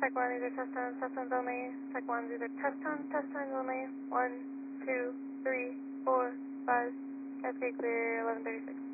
Tech 1, these are test tones only. Tech 1, these are test tones only. 1, 2, 3, 4, 5. Cascade clear, 1136.